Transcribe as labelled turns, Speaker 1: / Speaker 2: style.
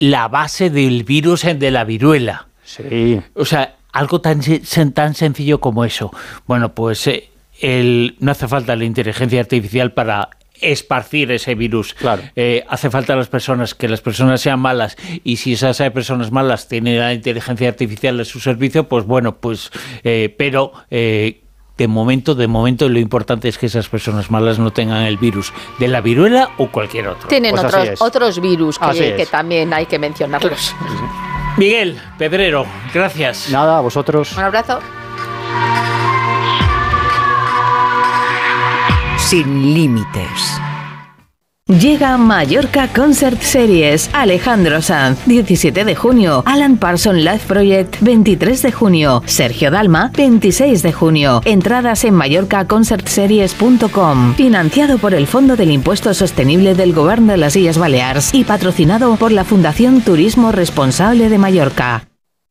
Speaker 1: la base del virus de la viruela.
Speaker 2: Sí.
Speaker 1: O sea, algo tan sencillo como eso. Bueno, pues no hace falta la inteligencia artificial para esparcir ese virus.
Speaker 2: Claro.
Speaker 1: Hace falta que las personas sean malas, y si esas personas malas tienen la inteligencia artificial a su servicio, pues bueno, pero de momento lo importante es que esas personas malas no tengan el virus de la viruela o cualquier otro.
Speaker 3: Tienen
Speaker 2: Pues
Speaker 3: otros virus que
Speaker 2: es.
Speaker 3: también hay que mencionarlos.
Speaker 1: Miguel Pedrero, gracias.
Speaker 2: Nada, a vosotros.
Speaker 3: Un abrazo.
Speaker 4: Sin límites. Llega Mallorca Concert Series. Alejandro Sanz, 17 de junio. Alan Parsons Live Project, 23 de junio. Sergio Dalma, 26 de junio. Entradas en mallorcaconcertseries.com. Financiado por el Fondo del Impuesto Sostenible del Govern de las Illes Balears y patrocinado por la Fundación Turismo Responsable de Mallorca.